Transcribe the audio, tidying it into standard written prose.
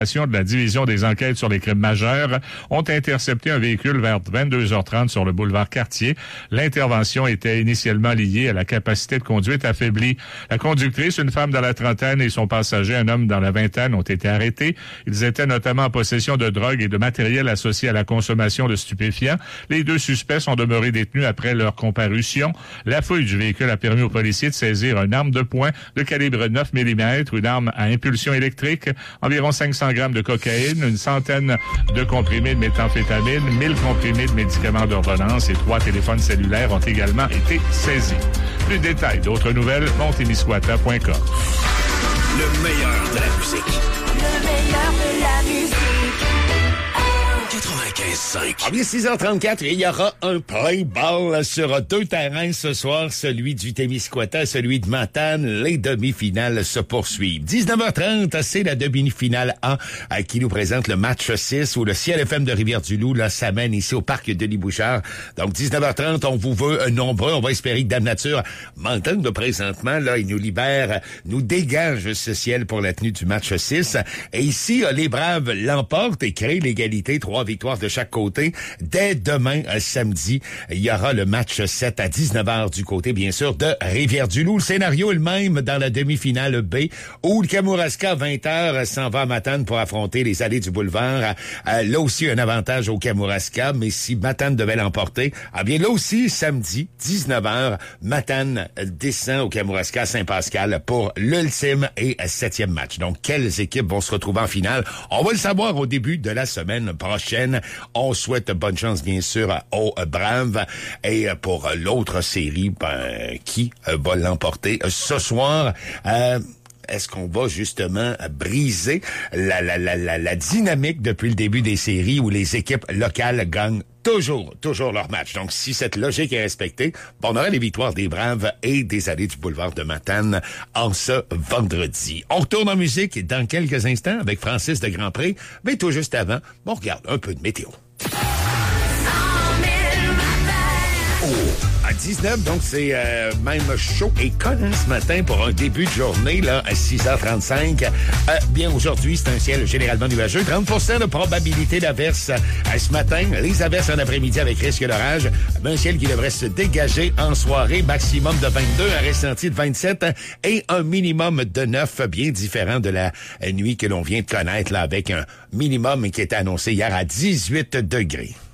de la Division des enquêtes sur les crimes majeurs ont intercepté un véhicule vers 22h30 sur le boulevard Cartier. L'intervention était initialement liée à la capacité de conduite affaiblie. La conductrice, une femme dans la trentaine, et son passager, un homme dans la vingtaine, ont été arrêtés. Ils étaient notamment en possession de drogue et de matériel associé à la consommation de stupéfiants. Les deux suspects sont demeurés détenus après leur comparution. La fouille du véhicule a permis aux policiers de saisir une arme de poing de calibre 9 mm, une arme à impulsion électrique, environ 500 grammes de cocaïne, une centaine de comprimés de méthamphétamine, 1000 comprimés de médicaments d'ordonnance et 3 téléphones cellulaires ont également été saisis. Plus de détails, d'autres nouvelles, montemisquata.com. Le meilleur de la musique. Le meilleur de la musique. 95.5. Ah bien, 6h34, il y aura un play ball sur 2 terrains ce soir, celui du Témiscouata, celui de Matane. Les demi-finales se poursuivent. 19h30, c'est la demi-finale A qui nous présente le match 6 où le Ciel FM de Rivière-du-Loup là, s'amène ici au parc Denis-Bouchard. Donc 19h30, on vous veut nombreux. On va espérer que Dame Nature m'entende présentement. Là, il nous libère, nous dégage ce ciel pour la tenue du match 6. Et ici, les Braves l'emportent et créent l'égalité. 3 victoires de chaque côté. Dès demain, samedi, il y aura le match 7 à 19h du côté, bien sûr, de Rivière-du-Loup. Le scénario est le même dans la demi-finale B, où le Kamouraska, 20h, s'en va à Matane pour affronter les allées du boulevard. Là aussi, un avantage au Kamouraska, mais si Matane devait l'emporter, ah bien là aussi, samedi, 19h, Matane descend au Kamouraska Saint-Pascal pour l'ultime et 7e match. Donc, quelles équipes vont se retrouver en finale? On va le savoir au début de la semaine prochaine. On souhaite bonne chance, bien sûr, aux Braves. Et pour l'autre série, qui va l'emporter ce soir? Est-ce qu'on va justement briser la dynamique depuis le début des séries où les équipes locales gagnent toujours leur match? Donc, si cette logique est respectée, on aura les victoires des Braves et des allées du boulevard de Matane en ce vendredi. On retourne en musique dans quelques instants avec Francis de Grandpré, mais tout juste avant, on regarde un peu de météo. À 19, donc c'est même chaud et collant ce matin pour un début de journée là à 6h35. Bien aujourd'hui, c'est un ciel généralement nuageux, 30% de probabilité d'averse ce matin. Les averses en après-midi avec risque d'orage. Un ciel qui devrait se dégager en soirée, maximum de 22, un ressenti de 27 et un minimum de 9, bien différent de la nuit que l'on vient de connaître là avec un minimum qui était annoncé hier à 18 degrés.